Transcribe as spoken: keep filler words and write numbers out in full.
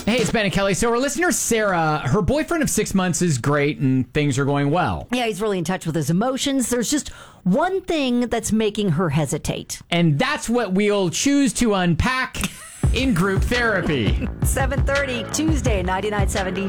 Hey, it's Ben and Kelly. So our listener, Sarah, her boyfriend of six months is great and things are going well. Yeah, he's really in touch with his emotions. There's just one thing that's making her hesitate. And that's what we'll choose to unpack in group therapy. seven thirty, Tuesday, ninety-nine seventy.